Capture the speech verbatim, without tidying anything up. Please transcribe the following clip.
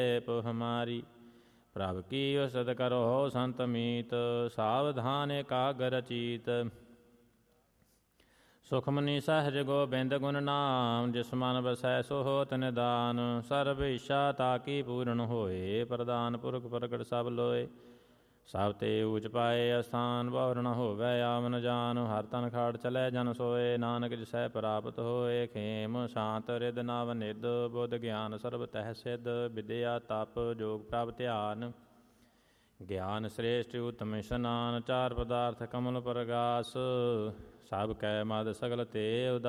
ਹਮਾਰੀ। ਪ੍ਰਭ ਕੀ ਉਸਤ ਕਰੋ ਸੰਤ ਮੀਤ, ਸਾਵਧਾਨ ਏਕਾਗਰ ਚੀਤ। ਸੁਖਮਨੀ ਸਹਿਜ ਗੋਬਿੰਦ ਗੁਣ ਨਾਮ, ਜਿਸ ਮਨ ਵਸੈ ਸੋ ਹੋਤ ਨਿਦਾਨ। ਸਰਬ ਇੱਛਾ ਤਾਕੀ ਪੂਰਨ ਹੋਏ, ਪ੍ਰਦਾਨ ਪੁਰਖ ਪ੍ਰਗਟ ਸਭ ਲੋਏ। ਸਭ ਤੇ ਊਚ ਪਾਏ ਅਸਥਾਨ, ਬਹੁਰ ਨ ਹੋਵੈ ਆਵ ਨ ਜਾਨ। ਹਰ ਤਨ ਖਾੜ ਚਲੈ ਜਨ ਸੋਏ, ਨਾਨਕ ਜਿਸੈ ਪ੍ਰਾਪਤ ਹੋਏ। ਖੇਮ ਸ਼ਾਂਤ ਰਿਦ ਨਵ ਨਿਧ, ਬੁੱਧ ਗਿਆਨ ਸਰਬ ਤਹਿ ਸਿਧ। ਵਿਦਿਆ ਤਪ ਜੋਗ ਪ੍ਰਭ ਧਿਆਨ, ਗਿਆਨ ਸ੍ਰੇਸ਼ਟ ਉਤਮ ਇਸ਼ਨਾਨ। ਚਾਰ ਪਦਾਰਥ ਕਮਲ ਪਰਗਾਸ, ਸਭ ਕੈ ਮਦ ਸਗਲ ਤੇ ਉਦਾਸ।